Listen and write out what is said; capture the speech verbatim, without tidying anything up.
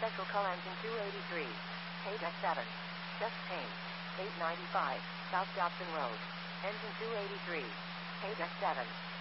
Special Call Engine two eighty-three. Page F seven. Just change. eight ninety-five. South Dobson Road. Engine two eighty-three. Page F seven.